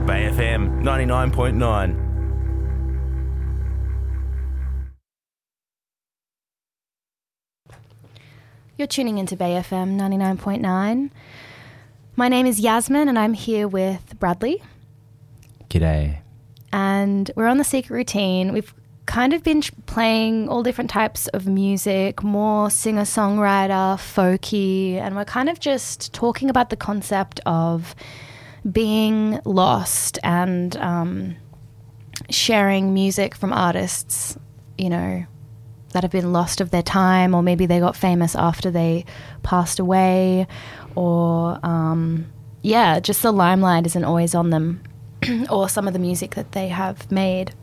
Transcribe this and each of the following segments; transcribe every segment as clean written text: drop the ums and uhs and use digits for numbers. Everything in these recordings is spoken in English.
Bay FM 99.9. You're tuning into Bay FM 99.9. My name is Yasmin and I'm here with Bradley. G'day. And we're on The Secret Routine. We've kind of been playing all different types of music, more singer-songwriter, folky, and we're kind of just talking about the concept of being lost and sharing music from artists, you know, that have been lost of their time, or maybe they got famous after they passed away, or just the limelight isn't always on them, or some of the music that they have made.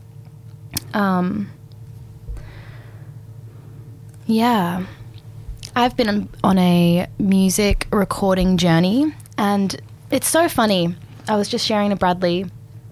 I've been on a music recording journey, and it's so funny. I was just sharing to Bradley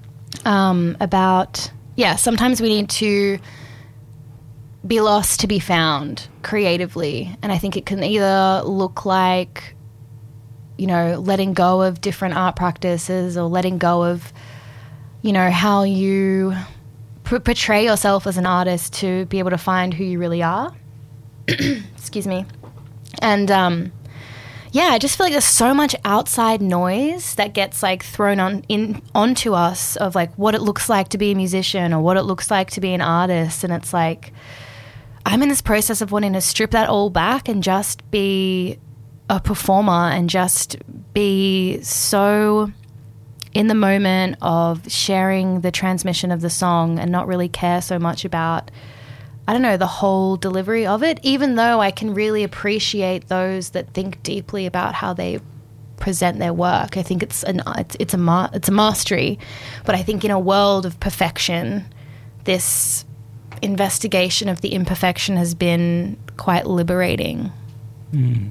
about sometimes we need to be lost to be found creatively, and I think it can either look like, you know, letting go of different art practices, or letting go of, you know, how you portray yourself as an artist to be able to find who you really are. Excuse me. And I just feel like there's so much outside noise that gets like thrown onto us of like what it looks like to be a musician or what it looks like to be an artist, and it's like I'm in this process of wanting to strip that all back and just be a performer and just be so in the moment of sharing the transmission of the song and not really care so much about, I don't know, the whole delivery of it, even though I can really appreciate those that think deeply about how they present their work. I think it's a mastery, but I think in a world of perfection, this investigation of the imperfection has been quite liberating. Mm.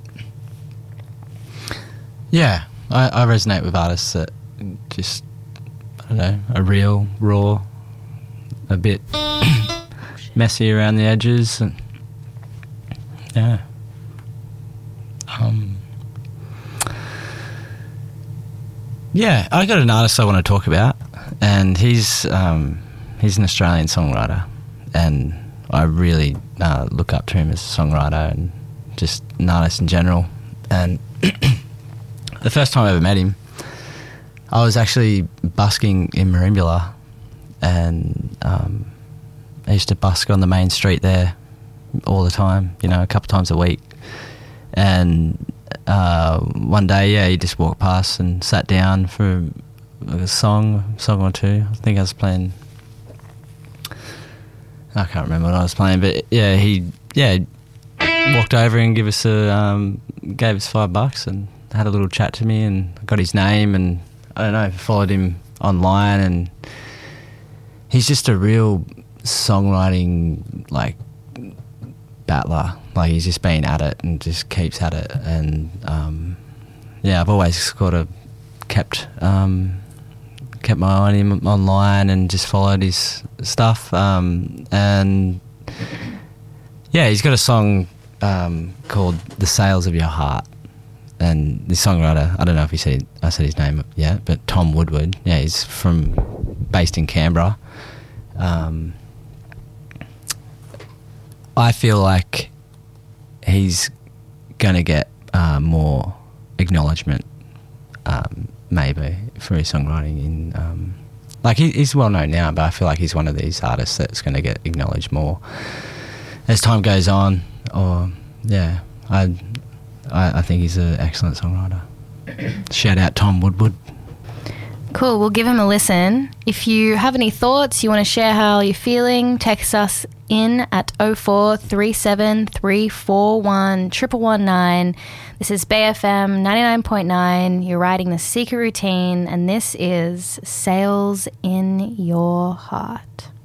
Yeah, I resonate with artists that just, I don't know, are real, raw, a bit messy around the edges, and I got an artist I want to talk about, and he's an Australian songwriter, and I really look up to him as a songwriter and just an artist in general. And the first time I ever met him, I was actually busking in Merimbula, and I used to busk on the main street there all the time, you know, a couple times a week. And one day, he just walked past and sat down for a song or two. I think I was playing, I can't remember what I was playing, but he walked over and gave us $5 and had a little chat to me, and got his name, and I don't know, followed him online, and he's just a real songwriting like battler. Like, he's just been at it and just keeps at it, and I've always sort of kept my eye on him online and just followed his stuff, and he's got a song called The Sails of Your Heart, and the songwriter, I don't know if I said his name yet, but Tom Woodward. He's based in Canberra. I feel like he's going to get more acknowledgement, maybe, for his songwriting. He's well known now, but I feel like he's one of these artists that's going to get acknowledged more as time goes on. I think he's an excellent songwriter. Shout out Tom Woodward. Cool, we'll give him a listen. If you have any thoughts, you want to share how you're feeling, text us in at 0437 341 119. This is Bay FM 99.9. You're riding The Secret Routine, and this is Sails in Your Heart.